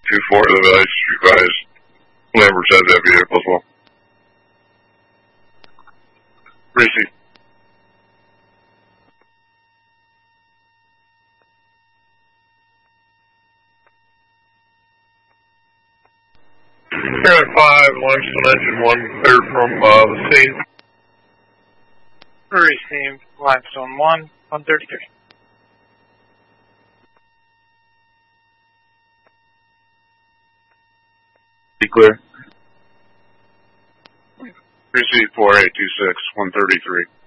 2-4, the values revised. Lambert has that vehicle as well. Receive. Here at 5, Limestone Engine 1, cleared from the scene. Received, Limestone 1, 133. Be clear. Receive 4826, 133.